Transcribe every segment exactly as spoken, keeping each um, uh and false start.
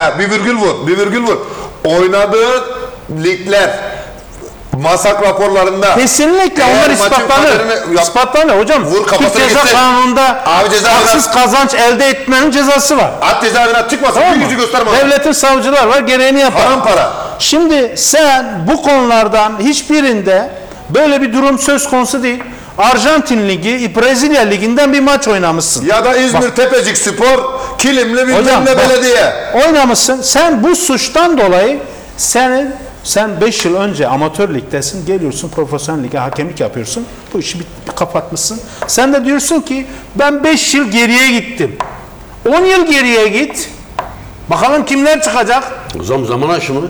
dakika bir virgül vur. Bir virgül vur. Oynadığı ligler masak raporlarında kesinlikle onlar ispatlanır. İspatlanır hocam. Vur, Türk Ceza Kanunu'nda haksız kazanç elde etmenin cezası var. At cezaevine tıkmasın, bir yüzü gösterme. Devletin savcılar var, gereğini yapar. Haram para. Şimdi sen bu konulardan hiçbirinde böyle bir durum söz konusu değil. Arjantin Ligi, Brezilya Ligi'nden bir maç oynamışsın. Ya da İzmir bak, Tepecik Spor, Kilimli bilmem ne belediye. Oynamışsın. Sen bu suçtan dolayı senin sen beş yıl önce amatör ligdesin, geliyorsun profesyonel lige hakemlik yapıyorsun. Bu işi bir, bir kapatmışsın. Sen de diyorsun ki ben beş yıl geriye gittim. on yıl geriye git. Bakalım kimler çıkacak? O zaman zaman aşımı.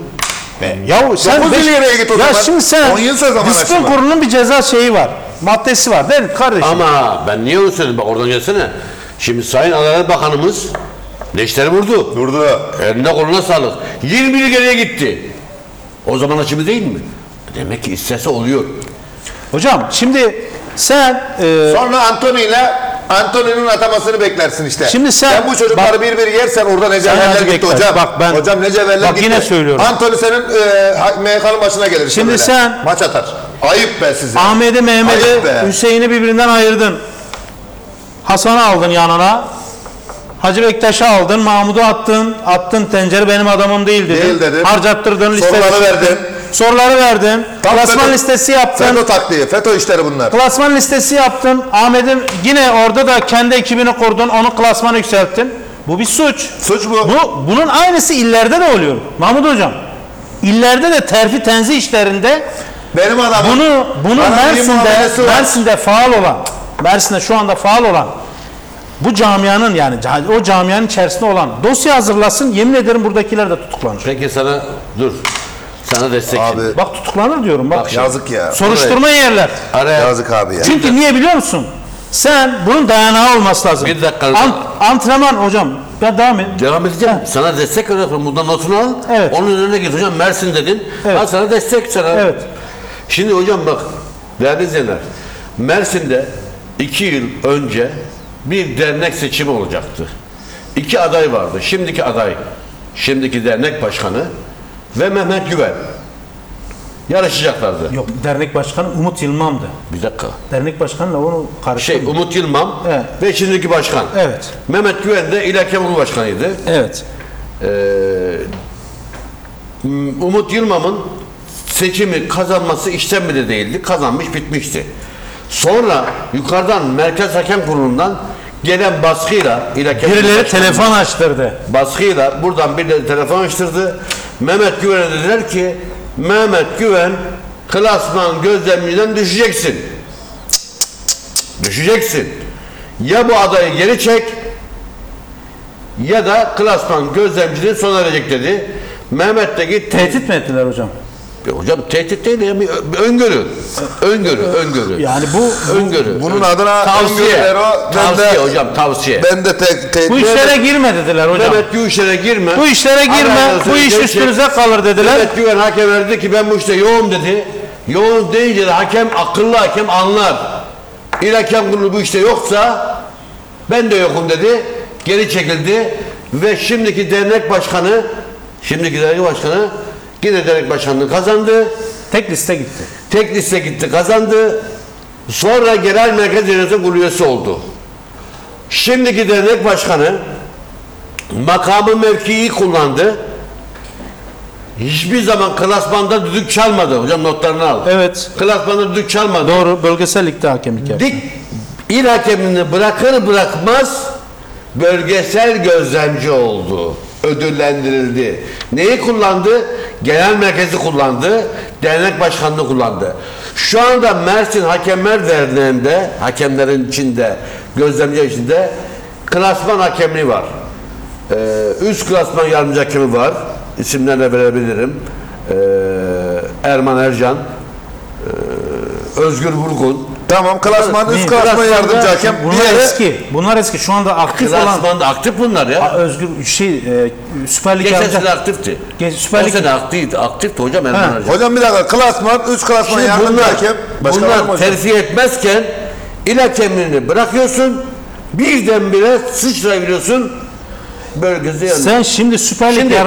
Ya sen beş, geriye git o zaman. Ya şimdi sen disiplin aşımı. Kurulunun bir ceza şeyi var. Maddesi var değil mi kardeşim? Ama ben niye onu söyledim? Bak oradan gelsene. Şimdi Sayın Adalet Bakanımız leşleri vurdu. Vurdu. Eline koluna sağlık. yirmi yıl geriye gitti. O zaman açımı değil mi? Demek ki istese oluyor. Hocam şimdi sen e, sonra Antony ile Antony'nin atamasını beklersin işte. Şimdi sen, sen bu çocukları bak, bir bir yersen orada ne cevherler gitti bekler. Hocam. Bak ben, hocam ne cevherler gitti. Yine söylüyorum. Antony senin e, M K'nın başına gelir. Şimdi işte sen maç atar. Ayıp be size. Ahmet'i, Mehmet'i, Hüseyin'i birbirinden ayırdın. Hasan'ı aldın yanına. Hacı Bektaş'ı aldın, Mahmud'u attın, attın tencere benim adamım değil dedin. Değil dedin. Harcattırdın, soruları verdin. Soruları verdin. Tam klasman FETÖ, listesi yaptın. FETÖ taktiği, FETÖ işleri bunlar. Klasman listesi yaptın. Ahmet'in yine orada da kendi ekibini kurdun, onu klasmanı yükselttin. Bu bir suç. Suç bu. bu. Bunun aynısı illerde de oluyor. Mahmut Hocam. İllerde de terfi tenzi işlerinde benim adamım. Bunu bunu Mersin'de Mersin'de faal olan, Mersin'de şu anda faal olan bu camianın yani o camianın içerisinde olan dosya hazırlasın, yemin ederim buradakiler de tutuklanır. Peki sana dur. Sana destek. Abi. Bak tutuklanır diyorum bak. bak yazık ya. Soruşturma Buraya. yerler. Araya. Yazık abi ya. Çünkü niye biliyor musun? Sen bunun dayanağı olması lazım. Bir dakika. Ant, antrenman hocam. Ben devam et. Devam edeceğim. Ha. Sana destek veriyorum. Bundan notunu al. Evet. Onun önüne git hocam. Mersin dedin. Evet. Al sana destek sana. Evet. Şimdi hocam bak. Değerli izleyenler. Mersin'de iki yıl önce bir dernek seçimi olacaktı. İki aday vardı. Şimdiki aday, şimdiki dernek başkanı ve Mehmet Güven yarışacaklardı. Yok, dernek başkanı Umut Yılmam'dı. Bir dakika. Dernek başkanıyla onu karıştırdım. Şey, Umut Yılmam evet. ve şimdiki başkan. Evet. Mehmet Güven de İl Hakem Başkanıydı. Evet. Ee, Umut Yılmam'ın seçimi kazanması işten bile değildi. Kazanmış bitmişti. Sonra yukarıdan Merkez Hakem Kurulu'ndan gelen baskıyla birileri telefon açtırdı. Baskıyla buradan birileri telefon açtırdı. Mehmet Güven'e dediler ki Mehmet Güven klasman gözlemciden düşeceksin. Düşeceksin. Ya bu adayı geri çek ya da klasman gözlemciliği sona erecek dedi. Mehmet de gitti. Tehdit mi ettiler hocam? Hocam tehdit değil ya, bir öngörü. Öngörü, öngörü. Yani bu öngörü. Bunun adına tavsiye. O, tavsiye de, hocam tavsiye. Ben de te, te, bu işlere girme dediler hocam. Mehmet bu işlere girme. Bu işlere girme. Bu iş üstünüze kalır dediler. Mehmet Güven hakem dedi ki ben bu işte yoğum dedi. Yoğun deyince de hakem akıllı hakem anlar. İl Hakem Kurulu bu işte yoksa ben de yokum dedi. Geri çekildi ve şimdiki dernek başkanı şimdiki dernek başkanı yine dernek başkanlığı kazandı. Tek liste gitti. Tek liste gitti kazandı. Sonra genel merkez yönetim kurulu üyesi oldu. Şimdiki dernek başkanı makamı mevkiyi kullandı. Hiçbir zaman klasmanda düdük çalmadı. Hocam notlarını al. Evet. Klasmanda düdük çalmadı. Doğru. Bölgesel ligde hakemlik yaptı. Dik il hakemliğini bırakır bırakmaz bölgesel gözlemci oldu. Ödüllendirildi. Neyi kullandı? Genel merkezi kullandı. Dernek başkanlığı kullandı. Şu anda Mersin Hakemler Derneği'nde, hakemlerin içinde, gözlemci içinde klasman hakemliği var. Ee, üst klasman yardımcı hakemi var. İsimlerine verebilirim. Ee, Erman Ercan, ee, Özgür Burgun. Tamam, klasman, üst klasman yardımcı hakem. Bunlar diğeri, eski. Bunlar eski. Şu anda aktif olan. Klasmanda aktif bunlar ya. A, Özgür şey e, Süper Lig Geçen yardımcı. sene aktifti. Ge, Süper Lig. O sene aktifti. Aktifti hocam Erman Ercan. Hocam bir dakika, klasman, üst klasman Şimdi yardımcı bunlar, hakem. Başka bunlar terfi etmezken il hakemliğini bırakıyorsun, birdenbire sıçrayabiliyorsun bölgesi yanında. Sen şimdi Süper Lig Şimdi,